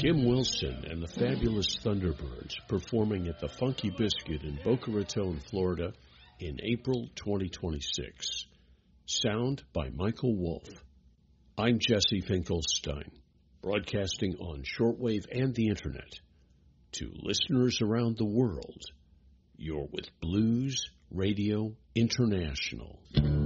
Kim Wilson and the Fabulous Thunderbirds performing at the Funky Biscuit in Boca Raton, Florida in April 2026. Sound by Michael Wolf. I'm Jesse Finkelstein, broadcasting on shortwave and the internet. To listeners around the world, you're with Blues Radio International.